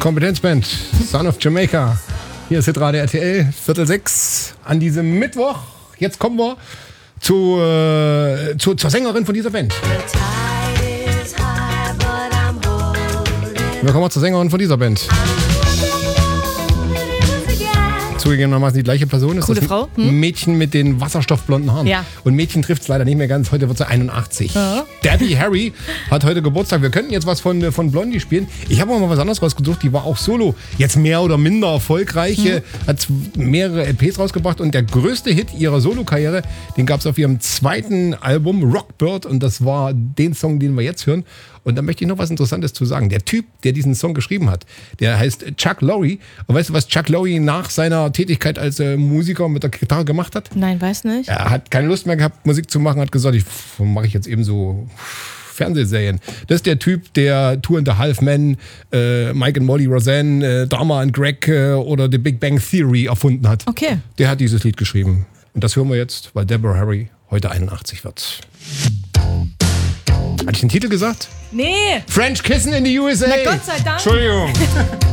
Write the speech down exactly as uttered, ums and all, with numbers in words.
Kompetenzband, Son of Jamaica. Hier ist Hitradio R T L, Viertel sechs an diesem Mittwoch. Jetzt kommen wir zu, äh, zu, zur Sängerin von dieser Band. Wir kommen zur Sängerin von dieser Band. Zugegebenermaßen die gleiche Person ist. Coole das Frau. Ein Hm? Mädchen mit den wasserstoffblonden Haaren. Ja. Und Mädchen trifft es leider nicht mehr ganz. Heute wird sie einundachtzig. Ja. Debbie Harry hat heute Geburtstag. Wir könnten jetzt was von, von Blondie spielen. Ich habe mal was anderes rausgesucht. Die war auch solo. Jetzt mehr oder minder erfolgreich. Mhm. Hat mehrere L Ps rausgebracht. Und der größte Hit ihrer Solo-Karriere, den gab es auf ihrem zweiten Album, Rockbird. Und das war den Song, den wir jetzt hören. Und da möchte ich noch was Interessantes zu sagen. Der Typ, der diesen Song geschrieben hat, der heißt Chuck Lorre. Und weißt du, was Chuck Lorre nach seiner Tätigkeit als äh, Musiker mit der Gitarre gemacht hat? Nein, weiß nicht. Er hat keine Lust mehr gehabt, Musik zu machen, hat gesagt, ich mache ich jetzt eben so Fernsehserien. Das ist der Typ, der Two and a Half Men, äh, Mike and Molly Roseanne, äh, Dharma and Greg äh, oder The Big Bang Theory erfunden hat. Okay. Der hat dieses Lied geschrieben. Und das hören wir jetzt, weil Deborah Harry heute einundachtzig wird. Hatte ich den Titel gesagt? Nee. French Kissing in the U S A. Na Gott sei Dank. Entschuldigung.